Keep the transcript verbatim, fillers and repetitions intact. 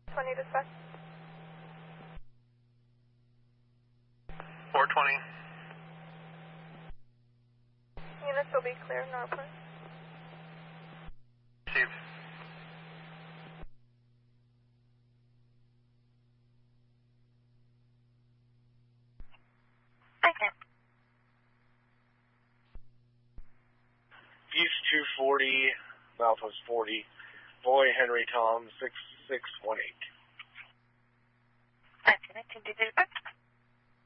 twenty dispatch. four twenty. Units will be clear, Northwest. Received. Okay. East two forty, Southwest forty, Boy Henry Tom six six one eight. nineteen nineteen, D J dispatch.